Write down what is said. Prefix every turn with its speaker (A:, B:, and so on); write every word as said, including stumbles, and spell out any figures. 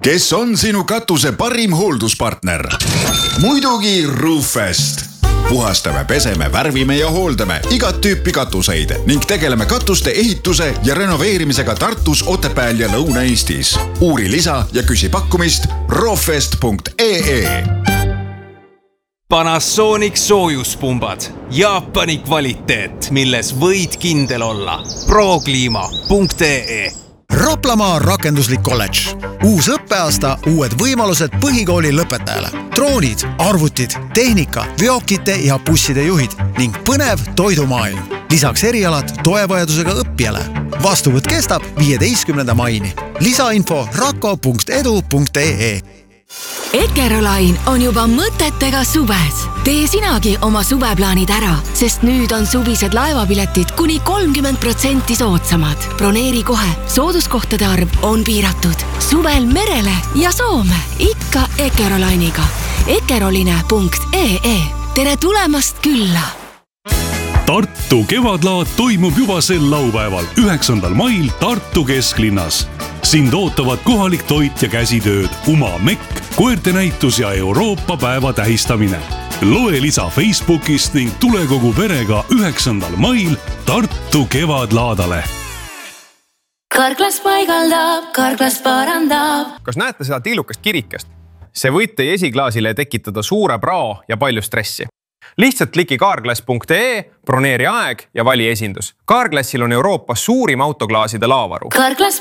A: kes on sinu katuse parim hoolduspartner? Muidugi Roofest. Puhastame, peseme, värvime ja hooldame igat tüüpi katuseid ning tegeleme katuste ehituse ja renoveerimisega Tartus, Otepääl ja Lõuna-Eestis. Uuri lisa ja küsi pakkumist roofest punkt ee.
B: Panasonic soojuspumbad. Jaapani kvaliteet, milles võid kindel olla. prokliima punkt ee.
C: Raplamaa rakenduslik kolledž. Uus õppeaasta, uued võimalused põhikooli lõpetajale. Droonid, arvutid, tehnika, veokite ja busside juhid ning põnev toidumaailm. Lisaks erialad toevajadusega õppijale. Vastuvõtt kestab viieteistkümnenda maini. Lisainfo rako punkt edu punkt ee.
D: Ekerolain on juba mõtetega suves. Tee sinagi oma suveplaanid ära, sest nüüd on suvised laevapiletid kuni kolmkümmend protsenti soodsamad. Broneeri kohe, sooduskohtade arv on piiratud. Suvel merele ja Soome, ikka Ekerolainiga. ekeroline punkt ee. Tere tulemast külla!
E: Tartu kevadlaad toimub juba sel laupäeval, üheksandal mail Tartu kesklinnas. Sind ootavad kohalik toit ja käsitööd, Uma Mekk, koerte näitus ja Euroopa päeva tähistamine. Loe lisa Facebookist ning tule kogu perega üheksandal mail Tartu kevadlaadale.
F: Karklas paigaldab, karklas parandab.
G: Kas näete seda tillukest kirikest? See võite esiklaasile tekitada suure prao ja palju stressi. Lihtsalt kliki kaarglass punkt ee, broneeri aeg ja vali esindus. Kaarglassil on Euroopas suurim autoklaaside laavaru.
F: Karklas